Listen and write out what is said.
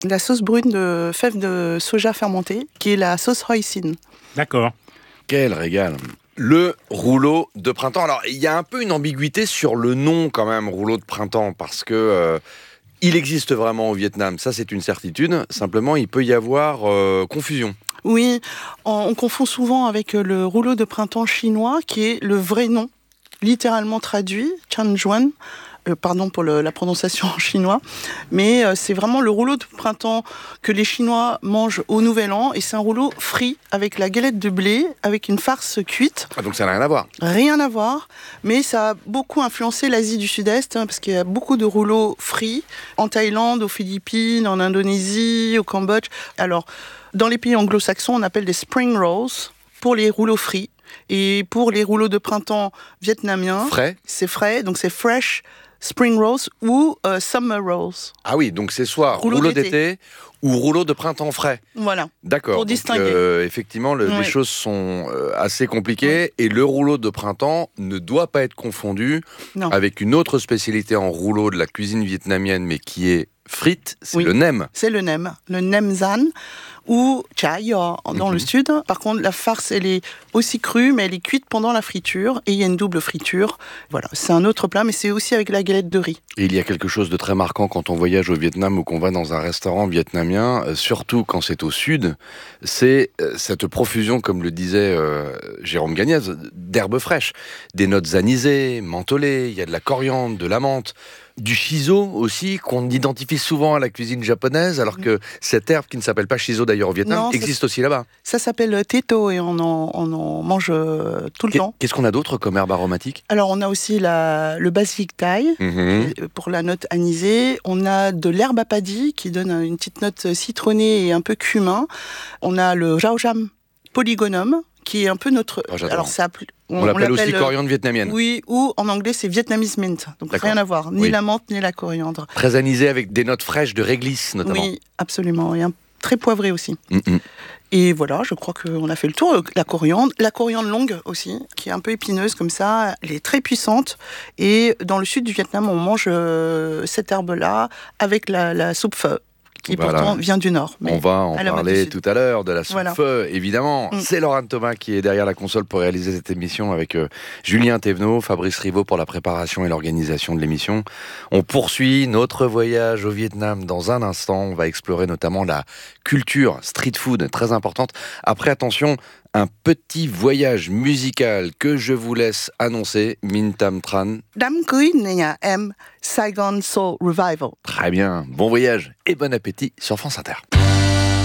La sauce brune de fèves de soja fermentée, qui est la sauce hoisin. D'accord. Quel régal. Le rouleau de printemps. Alors, il y a un peu une ambiguïté sur le nom quand même, rouleau de printemps, parce que il existe vraiment au Vietnam, ça c'est une certitude. Simplement, il peut y avoir confusion. Oui, on confond souvent avec le rouleau de printemps chinois, qui est le vrai nom, littéralement traduit, Chan Juan. Pardon pour la prononciation en chinois, mais c'est vraiment le rouleau de printemps que les Chinois mangent au Nouvel An, et c'est un rouleau frit avec la galette de blé, avec une farce cuite. Ah, donc ça n'a rien à voir. Rien à voir, mais ça a beaucoup influencé l'Asie du Sud-Est, parce qu'il y a beaucoup de rouleaux frits en Thaïlande, aux Philippines, en Indonésie, au Cambodge. Alors, dans les pays anglo-saxons, on appelle des spring rolls pour les rouleaux frits. Et pour les rouleaux de printemps vietnamiens, c'est frais, donc c'est fresh spring rolls ou summer rolls. Ah oui, donc c'est soit rouleau d'été ou rouleau de printemps frais. Voilà. D'accord. Pour distinguer. Effectivement, les choses sont assez compliquées, et le rouleau de printemps ne doit pas être confondu avec une autre spécialité en rouleau de la cuisine vietnamienne, mais qui est frite, c'est le nem. C'est le nem zan ou chai dans le sud. Par contre, la farce, elle est aussi crue, mais elle est cuite pendant la friture, et il y a une double friture. Voilà, c'est un autre plat, mais c'est aussi avec la galette de riz. Et il y a quelque chose de très marquant quand on voyage au Vietnam ou qu'on va dans un restaurant vietnamien, surtout quand c'est au sud, c'est cette profusion, comme le disait Jérôme Gagnaz, d'herbes fraîches, des notes anisées, mentholées, il y a de la coriandre, de la menthe, du shiso aussi, qu'on identifie souvent à la cuisine japonaise, alors que cette herbe, qui ne s'appelle pas shiso d'ailleurs au Vietnam, existe aussi là-bas. Ça s'appelle teto, et on en mange tout le temps. Qu'est-ce qu'on a d'autre comme herbe aromatique ? Alors, on a aussi le basilic thaï, pour la note anisée. On a de l'herbe à paddy, qui donne une petite note citronnée et un peu cumin. On a le jaojam polygonum, qui est un peu notre... Alors, on l'appelle aussi coriandre vietnamienne. Oui, ou en anglais, c'est Vietnamese mint. Donc, rien à voir. Ni la menthe, ni la coriandre. Très anisé, avec des notes fraîches de réglisse, notamment. Oui, absolument. Et très poivré aussi. Et voilà, je crois qu'on a fait le tour. La coriandre longue aussi, qui est un peu épineuse comme ça. Elle est très puissante. Et dans le sud du Vietnam, on mange cette herbe-là avec la soupe pho, qui pourtant vient du Nord. On va en parler tout à l'heure de la soupe pho, évidemment. C'est Laurent Thomas qui est derrière la console pour réaliser cette émission, avec Julien Thévenot, Fabrice Rivaud pour la préparation et l'organisation de l'émission. On poursuit notre voyage au Vietnam dans un instant. On va explorer notamment la culture street food, très importante. Après, attention, un petit voyage musical que je vous laisse annoncer, Minh Tam Tran. Đám cưới nhà em, Saigon Soul Revival. Très bien, bon voyage et bon appétit sur France Inter.